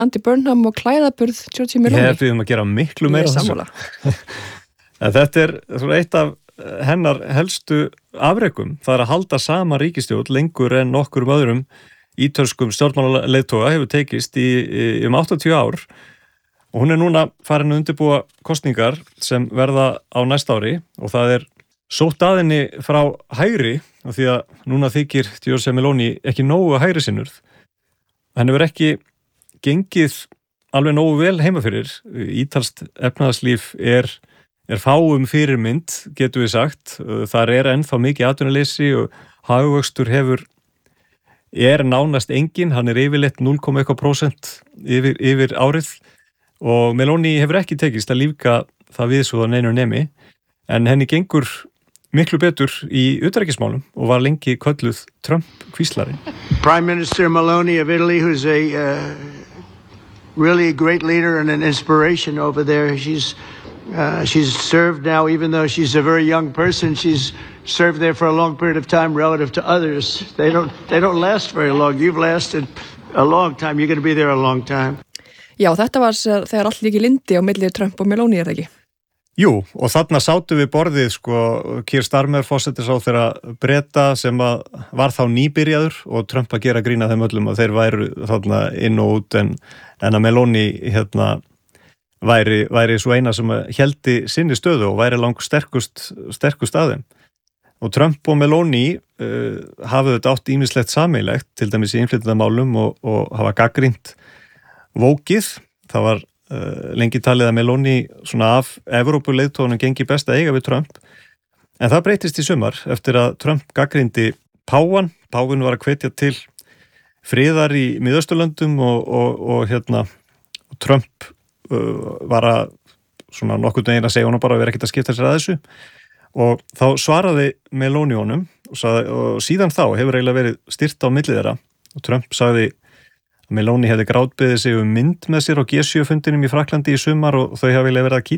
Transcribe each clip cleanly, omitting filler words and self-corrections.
Andy Burnham og klæðaburð Giorgia Meloni. Ég hef að gera miklu meira þessu. En þetta svona eitt af hennar helstu afrekum. Það að halda sama ríkisstjórn lengur en nokkur öðrum ítölskum stjórnmálaleiðtoga hefur tekist í 80 ár. Og hún núna farin að undirbúa kosningar sem verða á næsta ári og það sótt að henni frá hægri og því að núna þykir Giorgia Meloni ekki nógu hægri sinnurð. Henni hefur ekki gengið alveg nógu vel heima fyrir. Ítalskt efnahagslíf fáum fyrirmynd, getum við sagt. Þar ennþá mikið atvinnuleysi og hagvöxtur nánast engin, hann yfirleitt 0,1% yfir árið og Meloni hefur ekki tekist að lífga það við svo að neinu nemi en henni gengur miklu betur í utanríkismálum og var lengi kölluð Trump-hvíslari. Prime Minister Meloni of Italy, who's a really a great leader and an inspiration over there. She's served now, even though she's a very young person, she's served there for a long period of time relative to others. They don't last very long. You've lasted a long time. You're going to be there a long time. Já, þetta var þegar allt líki lindi á milli Trump og Meloni, það ekki? Jú, og þarna sátu við borðið, Keir Starmer, forsætisráðherra Breta sem var þá nýbyrjaður og Trump að gera grín að þeim öllum að þeir væru þarna inn og út en að Meloni væri svo eina sem héldi sinni stöðu og væri langt sterkust að þeim. Og Trump og Meloni hafðu þetta átt ýmislegt sameiginlegt, til dæmis í innflytjendamálum og hafa gagnrýnt vókið. Það var lengi talið að Meloni svona af Evrópuleiðtogunum gengi best að eiga við Trump. En það breytist í sumar eftir að Trump gagnrýndi páfann. Páfinn var að hvetja til friðar í Miðausturlöndum og Trump var að svona nokkurn veginn að segja honum bara að vera ekkert að skipta sér að þessu. Og þá svaraði Meloni honum og síðan þá hefur eiginlega verið styrt á milli þeirra og Trump sagði Meloni hefði grátbeðið sig mynd með sér á G7-fundinum í Frakklandi í sumar og þau hafa verið að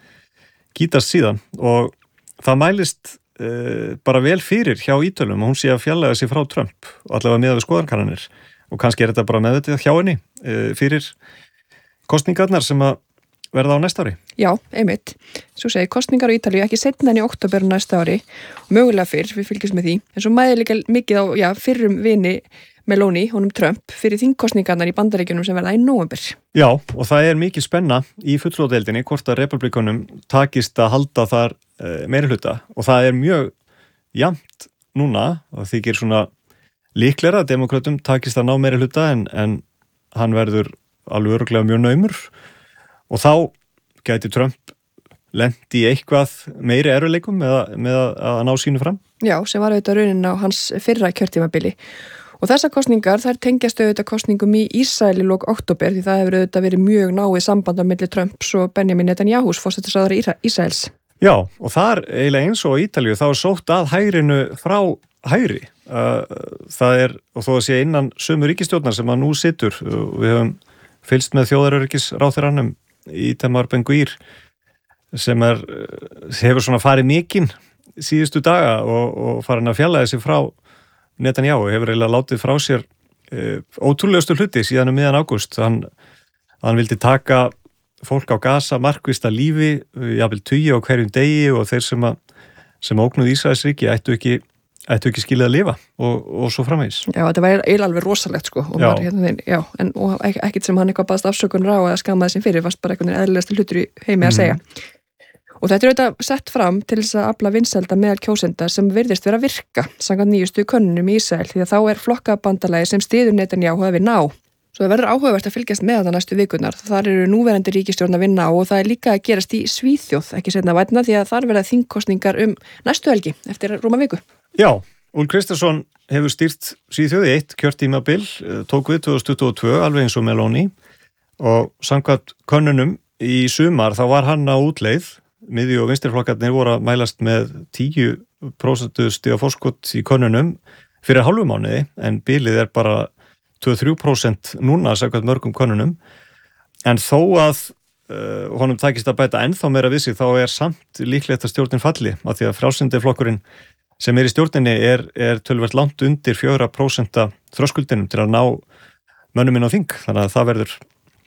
kýtast síðan og það mælist bara vel fyrir hjá Ítölum og hún sé að fjarlæga sig frá Trump og allavega miðað við skoðanakannanir og kannski þetta bara meðvitað hjá henni fyrir kosningarnar sem að verða á næsta ári. Já, einmitt. Svo segir kosningar á Ítalíu ekki seinna en í október næsta ári, mögulega fyrr, við fylgjumst með því, en svo mæði líka mikið á fyrrum vini Meloni, honum Trump, fyrir þingkosningarnar í Bandaríkjunum sem verða í nóvember. Já, og það mikið spenna í fulltrúadeildinni hvort að republikunum takist að halda þar meirihluta og það mjög jafnt núna og þykir svona líklegra að demokratum takist að ná meirihluta en hann verður alveg örugglega mjög naumur og þá gæti Trump lent í eitthvað meiri erfiðleikum með að ná sínu fram. Já, sem var auðvitað raunin á hans fyrra kjörtímabili. Og þessar kosningar, þær tengjast auðvitað kosningum í Ísrael í lok október því það hefur auðvitað verið mjög náið samband á milli Trumps og Benjamin Netanyahu, forsætisráðherra Ísraels. Já, og þar eiginlega eins og á Ítalíu þá sótt að hægrinu frá hægri. Það og þó að sé innan sömu ríkisstjórnar sem að nú situr. Við höfum fylgst með þjóðaröryggisráðherranum Itamar Ben-Gvir sem hefur svona farið mikinn síðustu daga og farin að fjarlæga sig frá Netanyahu hefur eiginlega látið frá sér ótrúlegustu hluti síðan miðjan ágúst. Hann vildi taka fólk á Gaza markvist að lífi, jafnvel tugi á hverjum degi og þeir sem ógnuð Ísraelsríki ættu ekki skilið að lifa og svo framvegis. Já, þetta var eiginlega alveg rosalegt og ekkert sem hann eitthvað baðast afsökunar á eða skammaði sem fyrir, varst bara einhvern eðlilegasti hlutur í heimi að segja. Og þetta auðvitað sett fram til þess að afla vinsælda meðal kjósenda sem virðist vera að virka samkvæmt nýjustu könnunum í Ísrael því að þá flokkabandalagi sem styður Netanyahu að vinna á. Svo það verður áhugavert að fylgjast með þetta næstu vikurnar. Þar núverandi ríkisstjórn að vinna á og það líka að gerast í Svíþjóð, ekki seinna vænna því að þar verða þingkosningar næstu helgi eftir rúma viku. Já, Úl Kristersson hefur stýrt Svíþjóð í 1 kjörtímabil, tók við 2022 alveg eins og Meloni og samkvæmt könnunum í sumar þá var hann á útleið. Miðju- og vinstriflokkarnir voru að mælast með 10% stiga forskot í könnunum fyrir hálfu mánuði en bilið bara 2-3% núna samkvæmt mörgum könnunum en þó að honum takist að bæta ennþá meira við sig þá samt líklegt að stjórnin falli af því að frjálslyndiflokkurinn sem í stjórninni töluvert langt undir 4% þröskuldinum til að ná mönnum inn á þing þannig að það verður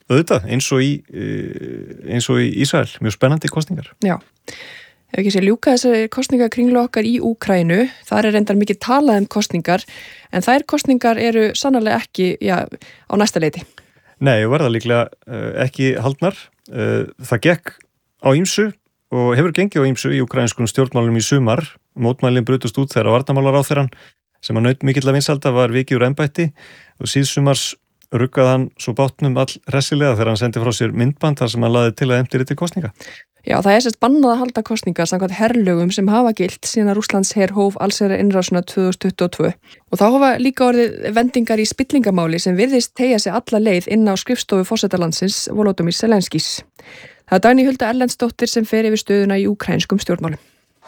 auðvitað, eins og í Ísrael, mjög spennandi kosningar. Já, ef ekki sé ljúka þessari kosningakringlu okkar í Úkraínu, þar reyndar mikið talað kosningar, en þær kosningar eru sannarlega ekki, á næsta leiti. Nei, verða líklega ekki haldnar. Það gekk á ýmsu og hefur gengið á ýmsu í ukrainskum stjórnmálum í sumar. Mótmælin brutust út þegar varnarmálaráðherrann sem naut mikilla vinsælda var vikið úr embætti og síðsumars ruggaði hann svo bátnum all hressilega þegar hann sendi frá sér myndband þar sem hann laði til að eftirriti kosninga. Já, það sérst bannað að halda kosningar samkvæmt herlögum sem hafa gilt síðan að Rússlands her hóf allsherjar innrásina 2022. Og þá hafa líka orðið vendingar í spillingamáli sem virðist teygja sig alla leið inn á skrifstofu forsetalandsins Volodymyr Zelenskís. Það Dagný Hulda Erlendsdóttir sem fer yfir stöðuna í úkraínskum stjórnmálum.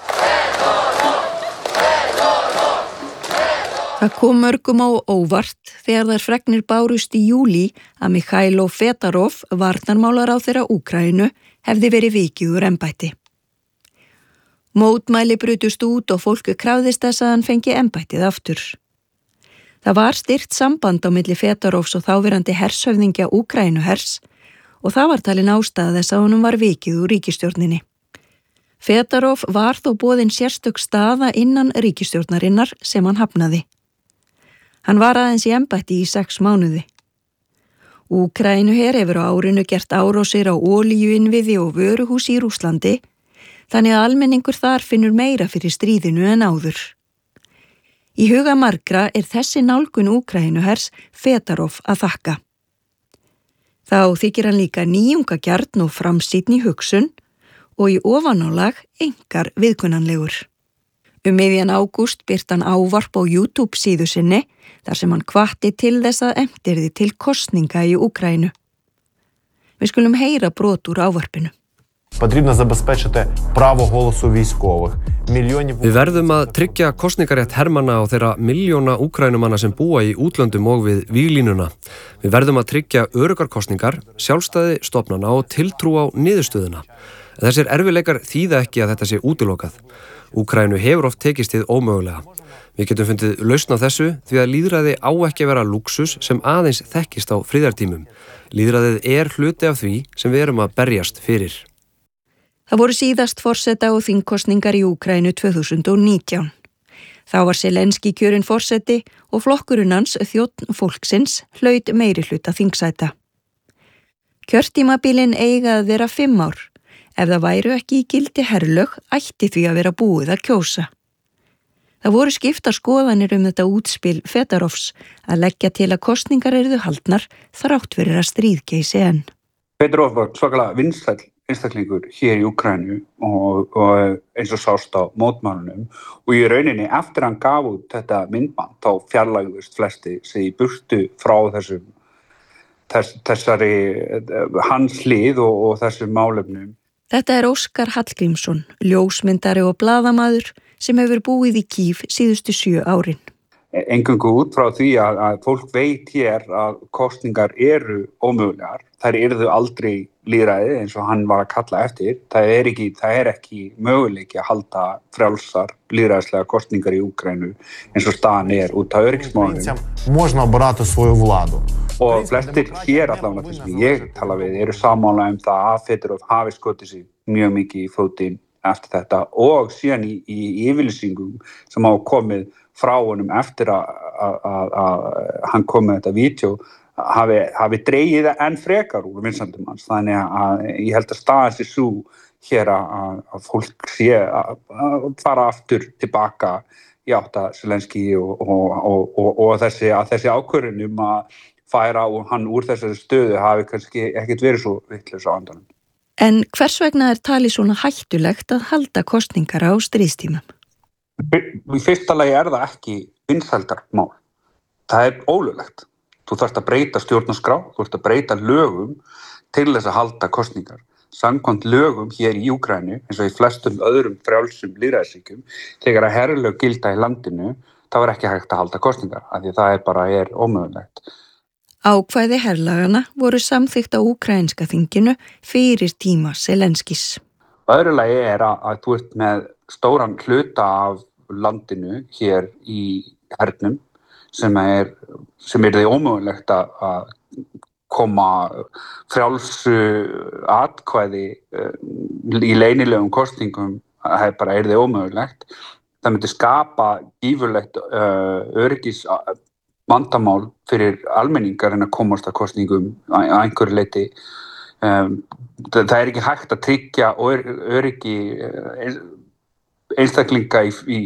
Það kom mörgum á óvart þegar þær fregnir bárust í júlí að Mikhailo Fedorov, varnarmálaráðherra Úkraínu, hefði verið vikið úr embætti. Mótmæli brutust út og fólk krafðist þess að hann fengi embættið aftur. Það var stirt samband á milli Fedorovs og þáverandi hershöfðingja Úkraínuhers og það var talin ástæða þess að honum var vikið úr ríkisstjórninni. Fedorov var þó boðin sérstök staða innan ríkisstjórnarinnar sem hann hafnaði. Hann var aðeins í embætti í 6 mánuði. Úkraínuher hefur á árinu gert árásir á olíuinnviði og vöruhús í Rússlandi, þannig að almenningur þar finnur meira fyrir stríðinu en áður. Í huga margra þessi nálgun Úkraínuhers Fedorov að þakka. Þá þykir hann líka nýjungagjarn og framsýnn í hugsun og í ofanálag einkar viðkunnanlegur. Miðjan ágúst birti hann ávarp á YouTube síðu sinni þar sem hann hvatti til þess að efndirði til kosninga í Úkraínu. Við skulum heyra brot úr ávarpinu. Við verðum að tryggja kosningarétt hermanna og þeirra milljóna úkrænumanna sem búa í útlöndum og við víglínuna. Við verðum að tryggja öruggar kosningar, sjálfstæði stofnana og tiltrú á niðurstöðuna. En þessir erfiðleikar þýða ekki að þetta sé útilokað. Úkraínu hefur oft tekist hið ómögulega. Við getum fundið lausn á þessu því að lýðræði á ekki að vera lúxus sem aðeins þekkist á friðartímum. Lýðræðið hluti af því sem við erum að berjast fyrir. Það voru síðast forseta og þingkosningar í Úkraínu 2019. Þá var Zelenskí kjörinn forseti og flokkurinn hans þjónn fólksins hlaut meiri hluta þingsæta. Kjörtímabilin eiga að vera 5 ár. Ef það væru ekki í gildi herlög, ætti því að vera búið að kjósa. Það voru skiptar skoðanir þetta útspil Fedorovs að leggja til að kosningar yrðu haldnar þrátt fyrir að stríð geysi enn. Fedorov var svakalega vinsæll einstaklingur hér í Úkraínu og eins og sást á mótmælunum og í rauninni eftir hann gaf út þetta myndband þá fjarlægðust flesti sig í burtu frá þessari hans hlið og þessum málefnum. Þetta Óskar Hallgrímsson, ljósmyndari og blaðamaður sem hefur búið í Kív síðustu 7 árin. Eingöngu út frá því að fólk veit hér að kosningar eru ómögulegar. Þær yrðu aldrei lýðræði eins og hann var að kalla eftir. Það er ekki möguleiki að halda frjálsar lýðræðislega kosningar í Úkraínu eins og staðan út af öryggismálum. Og flestir hér allavega sem ég tala við eru sammála það að Fedorov hafi skotið sig mjög mikið í fótinn eftir þetta og síðan í yfirlýsingum sem hafa komið frá honum eftir að hann kom með þetta vídeó hafi dregið enn frekar úr vinsældum hans. Þannig að ég held að staðan sé sú hér að fólk sé að fara aftur tilbaka í átt að Zelenskí og þessi ákvörðun að færa hann úr þessari stöðu hafi kannski ekkert verið svo vitlaus á andanum. En hvers vegna talið svona hættulegt að halda kosningar á stríðstímum? Í fyrsta lagi það ekki vinsældarmál. Það ólöglegt. Þú þarft að breyta stjórnarskrá, þú þarft að breyta lögum til þess að halda kosningar. Samkvæmt lögum hér í Úkraínu, eins og í flestum öðrum frjálsum lýðræðisríkjum, þegar að herlög gilda í landinu, þá ekki hægt að halda kosningar, af því það ómögulegt. Ákvæði herlagana voru samþykkt á úkraínska þinginu fyrir tíma Zelenskís. Öðru lagi að þú ert með stóran hluta af landinu hér í hernum sem því ómögulegt að koma frjálsu atkvæði í leynilegum kosningum, það bara yrði ómögulegt. Það myndi skapa gífurlegt öryggis vandamál fyrir almenningar en að komast að kosningum að einhverju leyti. Það ekki hægt að tryggja öryggi einstaklinga í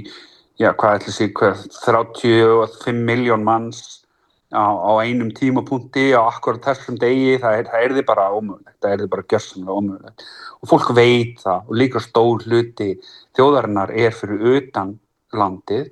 35 miljón manns á einum tímapunkti á akkurat þessum degi, það yrði bara ómögulegt, það yrði bara gjörsamlega ómögulegt. Og fólk veit það og líka stór hluti þjóðarinnar fyrir utan landið,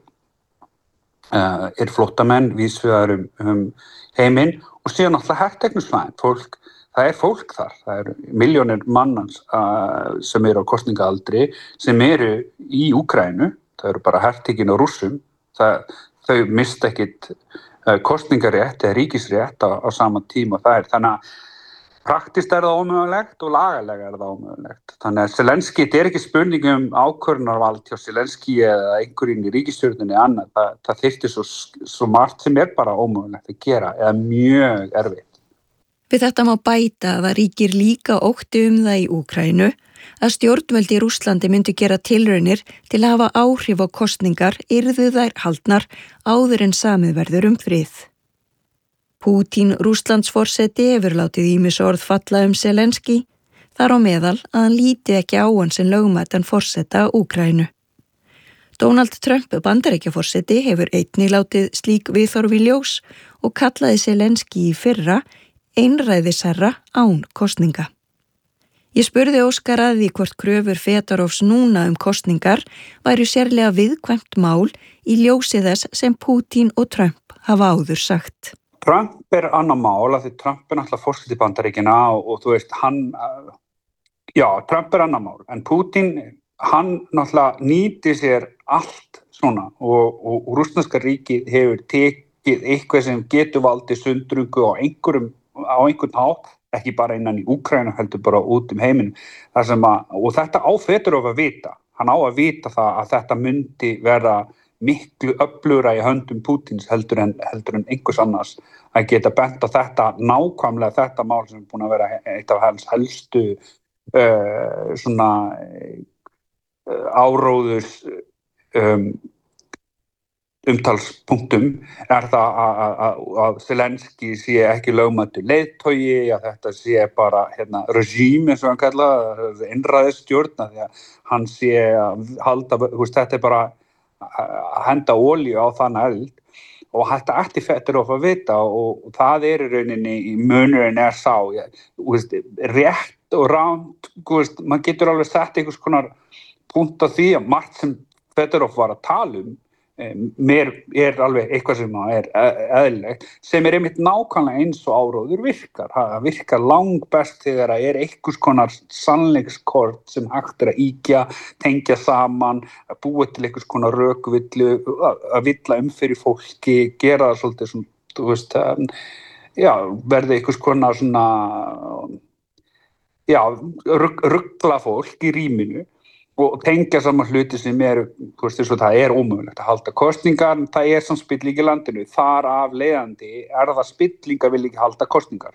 flóttamenn víðsvegar heiminn og síðan náttúrulega herteknusvæðin. Það fólk þar, það milljónir mannans sem á kosningaaldri sem í Úkraínu, það bara hertekin á Rússum, þau mista ekkit kosningarétt eða ríkisrétt á sama tíma og þannig að praktist það ómögulegt og lagalega það ómögulegt. Þannig að Zelenský, þetta ekki spurning ákvörðunarvald hjá Zelenský eða einhverjum í ríkisstjórninni annað, það þyrfti svo margt sem bara ómögulegt að gera eða mjög erfitt. Við þetta má bæta að það ríkir líka ótti það í Úkraínu að stjórnvöld í Rússlandi myndu gera tilraunir til að hafa áhrif á kosningar yrðu þær haldnar áður en samið verður frið. Pútín, Rússlandsforseti, hefur látið ýmis orð falla Zelenský, þar á meðal að hann líti ekki á hann sem lögmætan forseta Úkraínu. Donald Trump, Bandaríkjaforseti, hefur einnig látið slík viðhorf í ljós og kallaði Zelenský í fyrra einræðisherra án kosninga. Ég spurði Óskar að því hvort kröfur Fedorovs núna kosningar væru sérlega viðkvæmt mál í ljósi þess sem Pútín og Trump hafa áður sagt. Trump annað mál, af því Trump náttúrulega forseti Bandaríkjanna og þú veist, Trump annað mál, en Pútín, hann náttúrulega nýtir sér allt svona og rússneska ríkið hefur tekið eitthvað sem getur valdið sundrungu á einhvern hátt, ekki bara innan í Úkraínu, heldur bara út heiminn. Og þetta á Fedorov að vita. Hann á að vita það að þetta myndi vera miklu öflugra í höndum Pútíns heldur en einhvers annars að geta bent á þetta, nákvæmlega þetta mál sem búin að vera eitt af hans helstu áróðurs umtalspunktum það að Zelenský sé ekki lögmætur leiðtogi, að þetta sé bara regime eins og hann kallaði, einræðisstjórn, því að hann sé að halda, þetta bara að henda olíu á þann eld og þetta ætti Fedorov að vita og það í rauninni í munurinn sá, rétt og ránt, maður getur alveg sett einhvers konar punkt á því að margt sem Fedorov var að tala mér alveg eitthvað sem eðlilegt, sem einmitt nákvæmlega eins og áróður virkar. Það virkar langbest þegar það einhvers konar sannleikskort sem hægt að ýkja, tengja saman, að búa til einhvers konar rökvillu, að villa fyrir fólki, gera það svolítið svona, þú veist, verði einhvers konar svona, ruggla fólk í rýminu og tengja saman hluti sem þú veist, það ómögulegt að halda kosningar, það samspilling í landinu, þar af leiðandi það spilling að vilja ekki halda kosningar.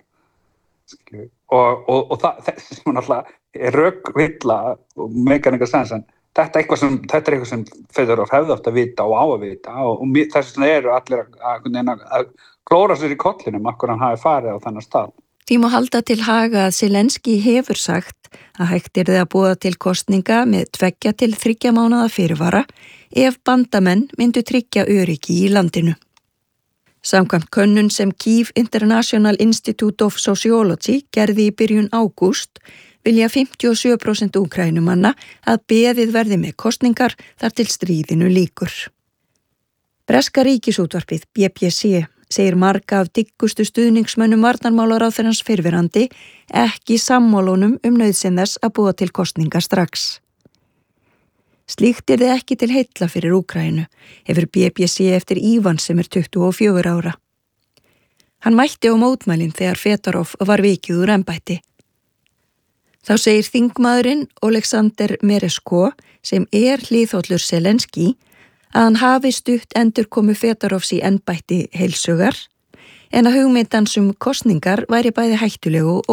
Og það sem náttúrulega rökvilla og meikar enga sens, en þetta eitthvað sem Fedorov hefði átt að vita og á að vita og þess vegna allir að klóra sér í kollinum akkur hann hafi farið á þennan stað. Því má halda til haga að Zelenský hefur sagt að hægt yrði að boða til kosninga með 2 til 3 mánaða fyrirvara ef bandamenn myndu tryggja öryggi í landinu. Samkvæmt könnun sem Kyiv International Institute of Sociology gerði í byrjun ágúst vilja 57% úkrænumanna að beðið verði með kosningar þar til stríðinu lýkur. Breska ríkisútvarpið BBC segir marga af diggustu stuðningsmönnum varnarmálaráðherrans fyrrverandi ekki sammálunum nauðsyn þess að búa til kosninga strax. Slíkt þið ekki til heilla fyrir Úkraínu, hefur BBC eftir Ívan sem 24 ára. Hann mætti á mótmælin þegar Fedorov var vikið úr embætti. Þá segir þingmaðurinn Oleksandr Meresko, sem hliðhollur Zelenský, að hann hafi stutt endurkomu Fedorovs í embætti heilsugar, en að hugmyndans kosningar væri bæði hættulegu og